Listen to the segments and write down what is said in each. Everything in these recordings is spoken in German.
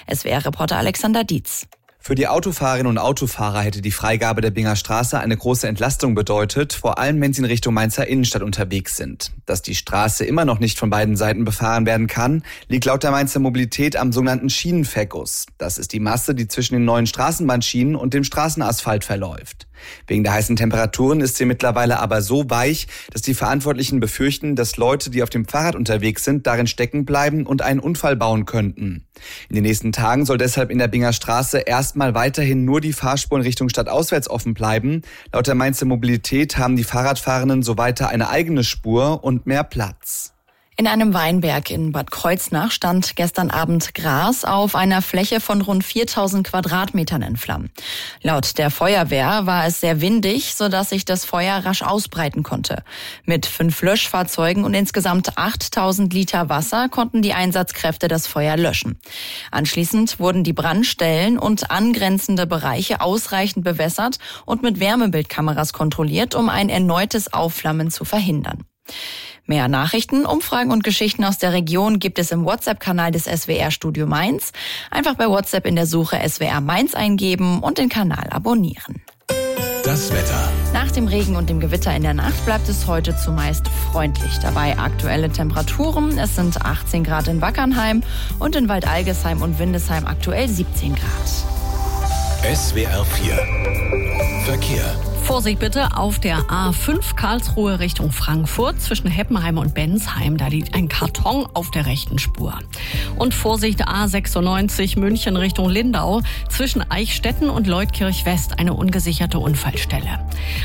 SWR-Reporter Alexander Dietz. Für die Autofahrerinnen und Autofahrer hätte die Freigabe der Binger Straße eine große Entlastung bedeutet, vor allem wenn sie in Richtung Mainzer Innenstadt unterwegs sind. Dass die Straße immer noch nicht von beiden Seiten befahren werden kann, liegt laut der Mainzer Mobilität am sogenannten Schienenfeckus. Das ist die Masse, die zwischen den neuen Straßenbahnschienen und dem Straßenasphalt verläuft. Wegen der heißen Temperaturen ist sie mittlerweile aber so weich, dass die Verantwortlichen befürchten, dass Leute, die auf dem Fahrrad unterwegs sind, darin stecken bleiben und einen Unfall bauen könnten. In den nächsten Tagen soll deshalb in der Binger Straße erstmal weiterhin nur die Fahrspuren Richtung stadtauswärts offen bleiben. Laut der Mainzer Mobilität haben die Fahrradfahrenden so weiter eine eigene Spur und mehr Platz. In einem Weinberg in Bad Kreuznach stand gestern Abend Gras auf einer Fläche von rund 4000 Quadratmetern in Flammen. Laut der Feuerwehr war es sehr windig, sodass sich das Feuer rasch ausbreiten konnte. Mit 5 Löschfahrzeugen und insgesamt 8000 Liter Wasser konnten die Einsatzkräfte das Feuer löschen. Anschließend wurden die Brandstellen und angrenzende Bereiche ausreichend bewässert und mit Wärmebildkameras kontrolliert, um ein erneutes Aufflammen zu verhindern. Mehr Nachrichten, Umfragen und Geschichten aus der Region gibt es im WhatsApp-Kanal des SWR Studio Mainz. Einfach bei WhatsApp in der Suche SWR Mainz eingeben und den Kanal abonnieren. Das Wetter. Nach dem Regen und dem Gewitter in der Nacht bleibt es heute zumeist freundlich. Dabei aktuelle Temperaturen. Es sind 18 Grad in Wackernheim und in Waldalgesheim und Windesheim aktuell 17 Grad. SWR 4 Verkehr. Vorsicht bitte auf der A5 Karlsruhe Richtung Frankfurt zwischen Heppenheim und Bensheim. Da liegt ein Karton auf der rechten Spur. Und Vorsicht A96 München Richtung Lindau zwischen Eichstätten und Leutkirch West eine ungesicherte Unfallstelle.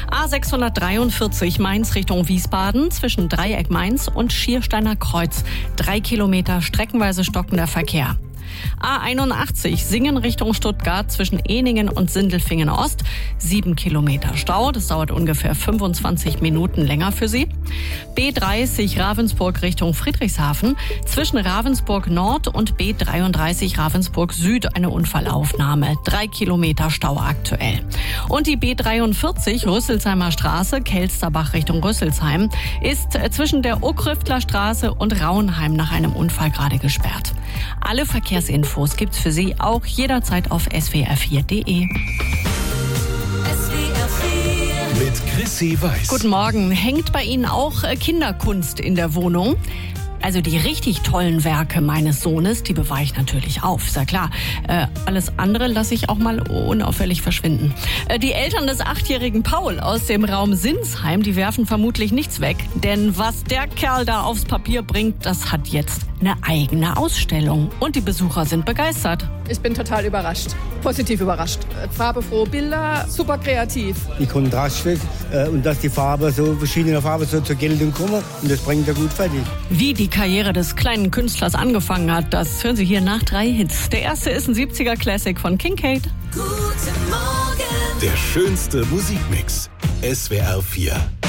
A643 Mainz Richtung Wiesbaden zwischen Dreieck Mainz und Schiersteiner Kreuz. 3 Kilometer streckenweise stockender Verkehr. A81 Singen Richtung Stuttgart zwischen Ehningen und Sindelfingen Ost. 7 Kilometer Stau, das dauert ungefähr 25 Minuten länger für Sie. B30 Ravensburg Richtung Friedrichshafen zwischen Ravensburg Nord und B33 Ravensburg Süd eine Unfallaufnahme. 3 Kilometer Stau aktuell. Und die B43 Rüsselsheimer Straße, Kelsterbach Richtung Rüsselsheim, ist zwischen der Okrüftler Straße und Rauenheim nach einem Unfall gerade gesperrt. Alle Verkehrsinfos gibt's für Sie auch jederzeit auf swr4.de. Mit Chrissy Weiß. Guten Morgen. Hängt bei Ihnen auch Kinderkunst in der Wohnung? Also die richtig tollen Werke meines Sohnes, die bewahre ich natürlich auf, ist ja klar. Alles andere lasse ich auch mal unauffällig verschwinden. Die Eltern des 8-jährigen Paul aus dem Raum Sinsheim, die werfen vermutlich nichts weg. Denn was der Kerl da aufs Papier bringt, das hat jetzt eine eigene Ausstellung. Und die Besucher sind begeistert. Ich bin total überrascht, positiv überrascht. Farbefrohe Bilder, super kreativ. Die Kontraste und dass die Farbe so verschiedene Farben so zur Geltung kommen und das bringt er gut fertig. Wie die Karriere des kleinen Künstlers angefangen hat, das hören Sie hier nach 3 Hits. Der erste ist ein 70er Classic von Kincaid. Der schönste Musikmix. SWR 4.